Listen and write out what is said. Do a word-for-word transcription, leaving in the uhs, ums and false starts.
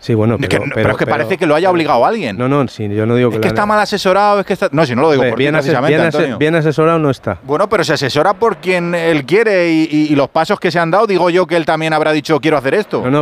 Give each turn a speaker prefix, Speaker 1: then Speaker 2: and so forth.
Speaker 1: Sí, bueno,
Speaker 2: pero,
Speaker 1: pero,
Speaker 2: es que,
Speaker 1: pero,
Speaker 2: pero es que
Speaker 1: pero,
Speaker 2: parece que lo haya obligado alguien.
Speaker 1: No, no, sí, yo no digo que...
Speaker 2: Es que
Speaker 1: la,
Speaker 2: está mal asesorado, es que está... No, si no lo digo por
Speaker 1: bien,
Speaker 2: ti, precisamente,
Speaker 1: bien,
Speaker 2: Antonio.
Speaker 1: bien asesorado no está.
Speaker 2: Bueno, pero se asesora por quien él quiere y, y, y los pasos que se han dado, digo yo que él también habrá dicho quiero hacer esto.
Speaker 1: No, no,